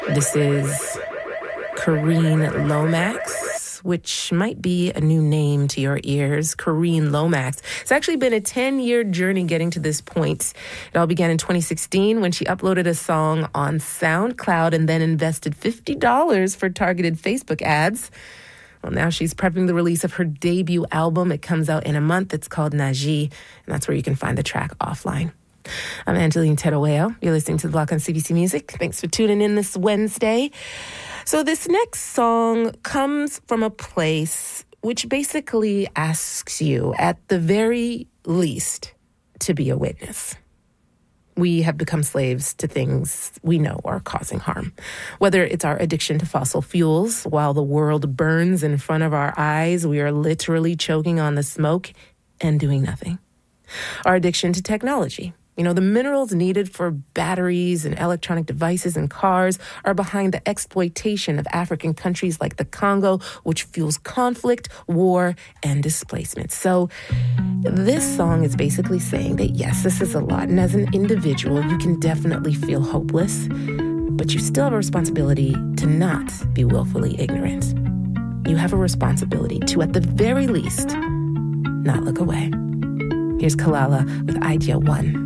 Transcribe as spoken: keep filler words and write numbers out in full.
This is Kareen Lomax, which might be a new name to your ears, Kareen Lomax. It's actually been a ten-year journey getting to this point. It all began in twenty sixteen when she uploaded a song on SoundCloud and then invested fifty dollars for targeted Facebook ads. Well, now she's prepping the release of her debut album. It comes out in a month. It's called Naji, and that's where you can find the track Offline. I'm Angeline Terueo. You're listening to The Block on C B C Music. Thanks for tuning in this Wednesday. So this next song comes from a place which basically asks you, at the very least, to be a witness. We have become slaves to things we know are causing harm. Whether it's our addiction to fossil fuels, while the world burns in front of our eyes, we are literally choking on the smoke and doing nothing. Our addiction to technology. You know, the minerals needed for batteries and electronic devices and cars are behind the exploitation of African countries like the Congo, which fuels conflict, war, and displacement. So this song is basically saying that, yes, this is a lot. And as an individual, you can definitely feel hopeless, but you still have a responsibility to not be willfully ignorant. You have a responsibility to, at the very least, not look away. Here's Kalala with Idea One.